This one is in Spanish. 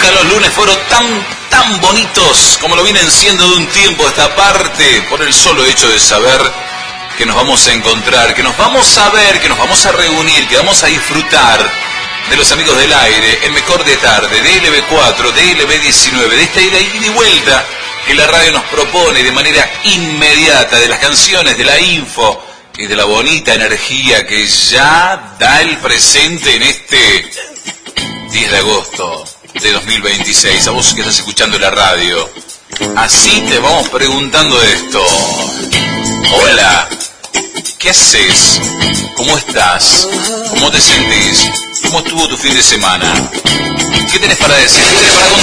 nunca los lunes fueron tan bonitos como lo vienen siendo de un tiempo a esta parte, por el solo hecho de saber que nos vamos a encontrar, que nos vamos a ver, que nos vamos a reunir, que vamos a disfrutar de los amigos del aire, el mejor de tarde, de LB4, de LB19, de esta ida y vuelta que la radio nos propone de manera inmediata, de las canciones, de la info y de la bonita energía que ya da el presente en este 10 de agosto de 2026. A vos que estás escuchando la radio, así te vamos preguntando esto. Hola, ¿qué haces? ¿Cómo estás? ¿Cómo te sentís? ¿Cómo estuvo tu fin de semana? ¿Qué tenés para decir? ¿Qué tenés para contar?